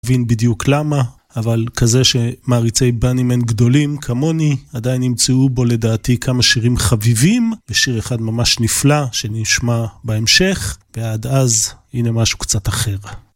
מבין בדיוק למה, אבל כזה שמעריצי בנימן גדולים כמוני, עדיין ימצאו בו לדעתי כמה שירים חביבים, ושיר אחד ממש נפלא שנשמע בהמשך, ועד אז הנה משהו קצת אחר.